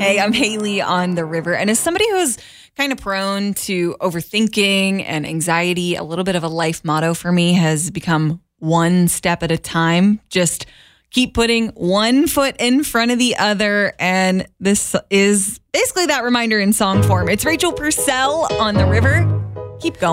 Hey, I'm Haley on the river. And as somebody who's kind of prone to overthinking and anxiety, a little bit of a life motto for me has become one step at a time. Just keep putting one foot in front of the other. And this is basically that reminder in song form. It's Rachel Purcell on the river. Keep going.